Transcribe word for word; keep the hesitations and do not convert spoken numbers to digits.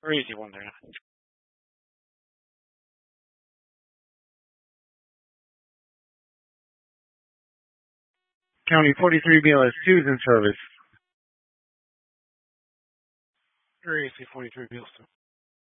Or easy one there. County forty-three B L S two is in service. Or easy forty-three B L S two.